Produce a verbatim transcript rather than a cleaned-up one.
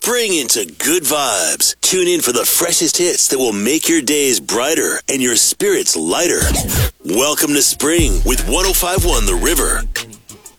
spring into good vibes. Tune in for the freshest hits that will make your days brighter and your spirits lighter. Welcome to spring with one oh five point one The River.